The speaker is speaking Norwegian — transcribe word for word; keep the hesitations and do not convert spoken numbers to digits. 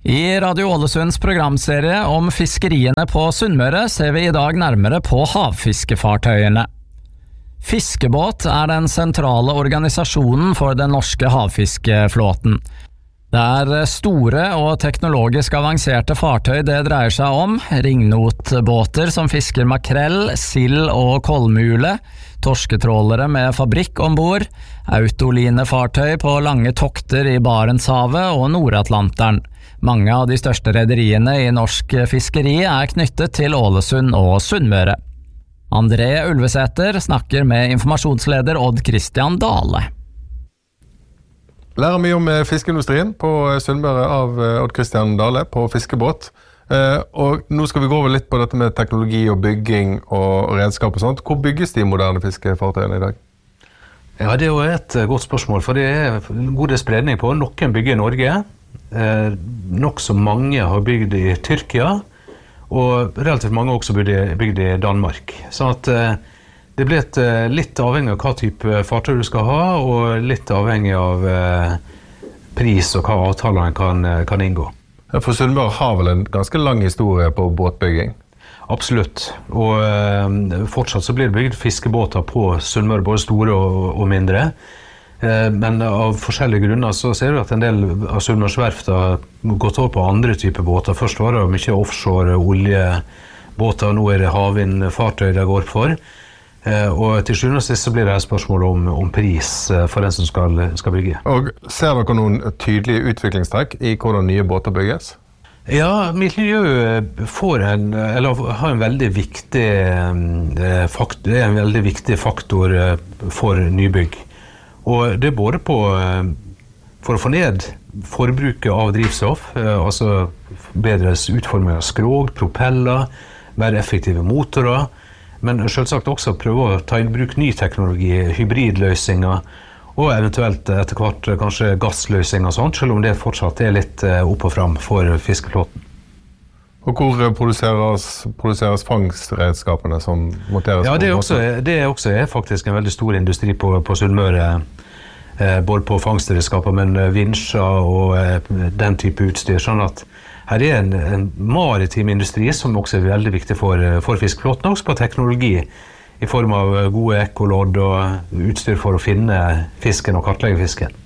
I Radio Ålesunds programserie om fiskeriene på Sunnmøre ser vi i dag nærmere på havfiskefartøyene. Fiskebåt er den sentrale organisasjonen for den norske havfiskeflåten. Det er store og teknologisk avanserte fartøy det dreier seg om, ringnotbåter som fisker makrell, sild og kolmule, torsketrålere med fabrikk ombord, autolinefartøy på lange tokter i Barentshavet og Nordatlanteren. Mange av de største rederiene i norsk fiskeri er knyttet til Ålesund og Sunnmøre. André Ulvesæter snakker med informasjonsleder Odd Christian Dale. Lærer mye om fiskeindustrien på Sunnmøre av Odd Christian Dale på fiskebåt. Og nå skal vi gå over litt på dette med teknologi og bygging og redskap og sånt. Hvor bygges de moderne fiskefartøyene i dag? Ja, det er jo et godt spørsmål, for det er en god spredning på. Noen bygger i Norge, eh, nok så mange har bygd i Tyrkia, og relativt mange også bygd i Danmark. Så at eh, det blir et, litt avhengig av hva type fartøy du skal ha, og litt avhengig av eh, pris og hva avtalene kan, kan inngå. For Sunnmøre har vel en ganske lang historie på båtbygging? Absolutt, og eh, fortsatt så blir det bygd fiskebåter på Sunnmøre, både store og, og mindre. Eh, men av forskjellige grunner så ser vi at en del av Sunnmøres verft har gått over på andre typer båter. Først var det mye offshore oljebåter, nå er det havvindfartøy det går for. Eh, og til sjuende og sist så blir det et spørsmål om, om pris for den som skal, skal bygge. Og ser dere noen tydelige utviklingstrekk i hvordan nye båter bygges? Ja, miljø får en, eller har en veldig viktig faktor, det er en veldig viktig faktor for nybygg. Og det er både på, for å få ned forbruket av drivstoff, altså bedre utforming av skrog, propeller, mer effektive motorer, men selvsagt også prøve å ta i bruk ny teknologi, hybridløsninger, og eventuelt etter hvert kanskje gassløsninger og sånt, selv om det fortsatt er litt opp og fram for fiskeflåten. Og hvor produseres, produseres fangstredskapene som monteres? Ja, det er også, det er også er faktisk en veldig stor industri på, på Sunnmøre, eh, både på fangstredskaper, men vinsjer og eh, den type utstyr, sånn at her er en, en maritim industri som også er veldig viktig for, for fiskeflåten, også på teknologi, i form av gode ekkolodd og utstyr for å finne fisken og kartlegge fisken.